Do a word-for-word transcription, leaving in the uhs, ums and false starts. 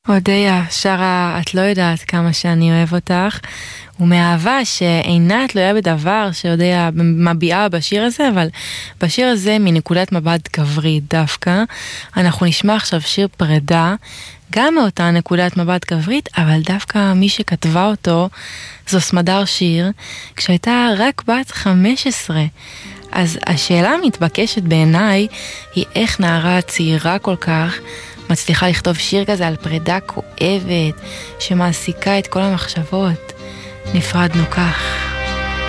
אודיה שרה את לא יודעת כמה שאני אוהב אותך, ומאהבה שאינה תלויה בדבר שאודיה מביעה בשיר הזה, אבל בשיר הזה מנקודת מבט גברית דווקא. אנחנו נשמע עכשיו שיר פרידה, גם מאותה נקודת מבט גברית, אבל דווקא מי שכתבה אותו זו סמדר שיר, כשהייתה רק בת חמש עשרה. אז השאלה המתבקשת בעיניי היא איך נערה צעירה כל כך מצליחה לכתוב שיר כזה על פרידה כואבת שמעסיקה את כל המחשבות. נפרדנו כך.